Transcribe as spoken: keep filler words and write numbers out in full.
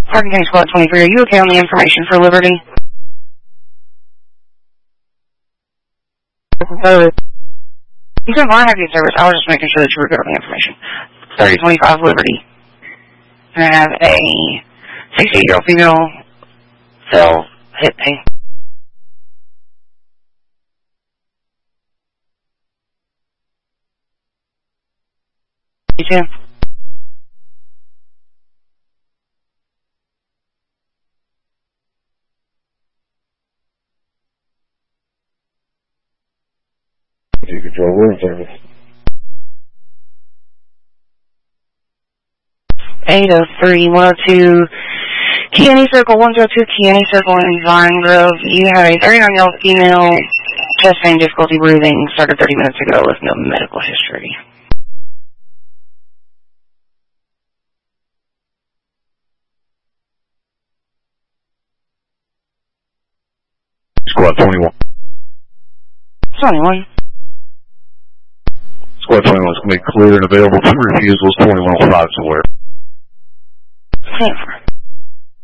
Hardin County Squad twenty-three, are you okay on the information for Liberty? Uh, you said mine have good service. I was just making sure that you were good on the information. thirty twenty-five Liberty. And I have a sixty-year-old female fell hit me. You too? You control room service. eight oh three, one oh two, Keaney Circle, one oh two, Keaney Circle in Vine Grove. You have a thirty-nine-year-old female, chest pain, difficulty breathing, started thirty minutes ago with no medical history. Squad twenty-one. twenty-one. Squad twenty-one is going to be clear and available to refusals. twenty-one oh five is aware. Stanford.